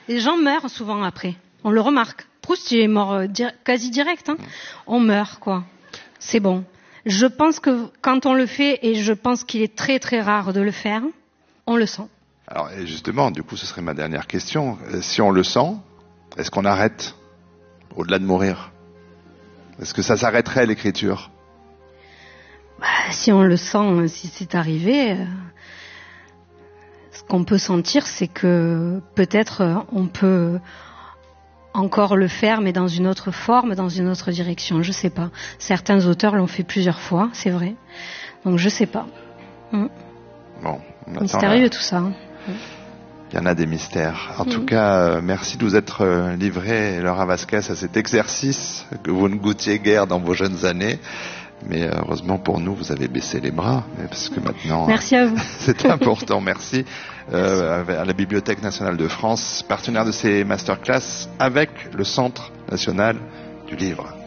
Les gens meurent souvent après. On le remarque. Proust, il est mort quasi direct. Hein. On meurt, quoi. C'est bon. Je pense que quand on le fait, et je pense qu'il est très très rare de le faire, on le sent. Alors, et justement, du coup, ce serait ma dernière question. Si on le sent, est-ce qu'on arrête au-delà de mourir? Est-ce que ça s'arrêterait, l'écriture? Si on le sent, si c'est arrivé, ce qu'on peut sentir, c'est que peut-être on peut encore le faire, mais dans une autre forme, dans une autre direction. Je sais pas. Certains auteurs l'ont fait plusieurs fois, c'est vrai. Donc je sais pas. Bon, mystérieux tout ça. Il y en a des mystères. En tout cas, merci de vous être livré, Laura Vasquez, à cet exercice que vous ne goûtiez guère dans vos jeunes années. Mais heureusement pour nous, vous avez baissé les bras, parce que maintenant... Merci à vous. C'est important, merci. À la Bibliothèque nationale de France, partenaire de ces masterclass avec le Centre national du livre.